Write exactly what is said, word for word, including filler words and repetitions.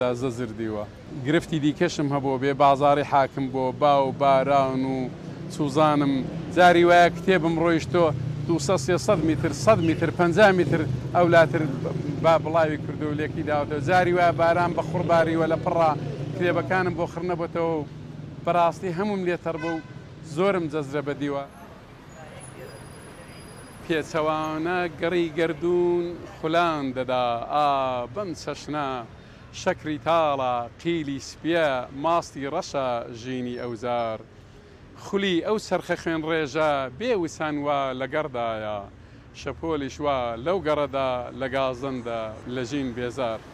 زەزر دیوە گرفتی دیکەشم هەبوو بێ بازاری حاکم بۆ با و باران و سوزانم جاری وایە کتێبم ڕۆیشتۆ دووسە سێسەد میتر سەد میتر پەنجا میتر ئەولاتر با بڵاوی کردو و لێکی داوتەوە جاری وایە باران بە خوڕباریوە لە پڕا کتێبەکانم بۆ خڕنەبێتەوە بەڕاستی هەموم لێتەڕ بوو زۆرم جەزرە بە دیوە پێچەوانە گەڕی گەردوون خولان دەدا ئا بەم چەشنە شەکری تاڵە قیلی سپیە ماستی ڕەشە ژینی ئەوزار خولی ئەو سەرخە خوێن ڕێژە بێوسان وە لە گەردایە شەپۆلیش وە لەو گەڕەدا لە گازندا لە ژین بێزار